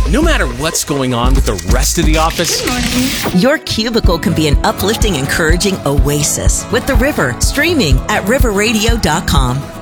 No matter what's going on with the rest of the office, Your cubicle can be an uplifting, encouraging oasis with The River, streaming at riverradio.com.